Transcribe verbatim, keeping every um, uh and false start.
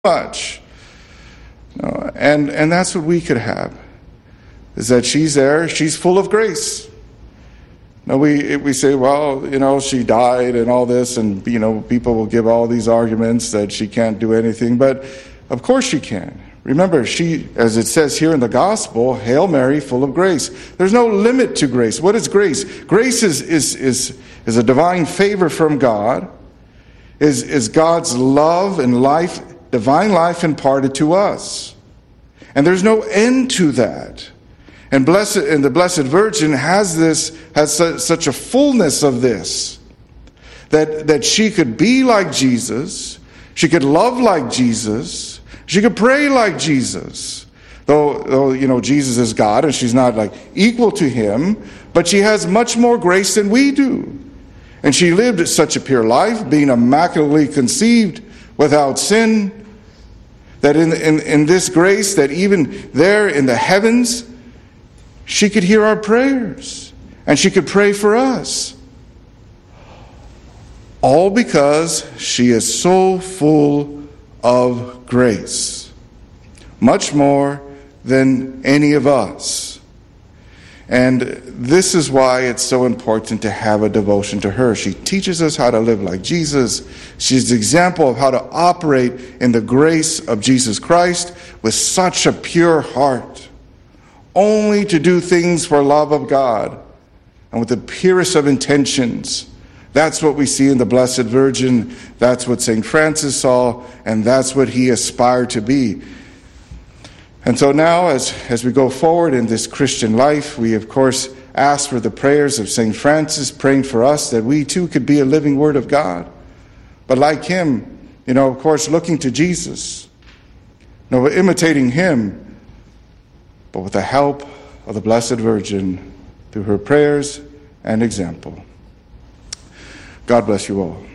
much. You know, and, and that's what we could have, is that she's there, she's full of grace. Now we we say, well, you know, she died and all this, and, you know, people will give all these arguments that she can't do anything, but of course she can. Remember, she, as it says here in the gospel, Hail Mary, full of grace. There's no limit to grace. What is grace? Grace is is is, is a divine favor from God, is, is God's love and life, divine life imparted to us. And there's no end to that. And blessed, and the Blessed Virgin has this, has su- such a fullness of this, that, that she could be like Jesus, she could love like Jesus, she could pray like Jesus. Though, though, you know, Jesus is God and she's not like equal to him, but she has much more grace than we do. And she lived such a pure life, being immaculately conceived without sin, that in, in, in this grace, that even there in the heavens, she could hear our prayers and she could pray for us. All because she is so full of grace, much more than any of us. And this is why it's so important to have a devotion to her. She teaches us how to live like Jesus. She's the example of how to operate in the grace of Jesus Christ with such a pure heart, only to do things for love of God and with the purest of intentions. That's what we see in the Blessed Virgin. That's what Saint Francis saw, and that's what he aspired to be. And so now, as, as we go forward in this Christian life, we of course ask for the prayers of Saint Francis, praying for us that we too could be a living Word of God. But like him, you know, of course, looking to Jesus, you know, imitating him, but with the help of the Blessed Virgin through her prayers and example. God bless you all.